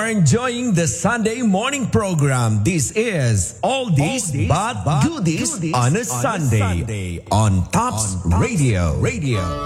are enjoying the Sunday morning program. This is All This But Goodies on a Sunday on Tops Radio.